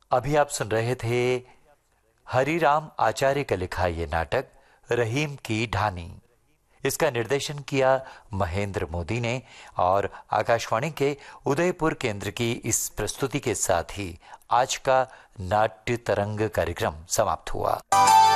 अभी आप सुन रहे थे हरिराम आचार्य का लिखा ये नाटक रहीम की ढानी। इसका निर्देशन किया महेंद्र मोदी ने और आकाशवाणी के उदयपुर केंद्र की इस प्रस्तुति के साथ ही आज का नाट्य तरंग कार्यक्रम समाप्त हुआ।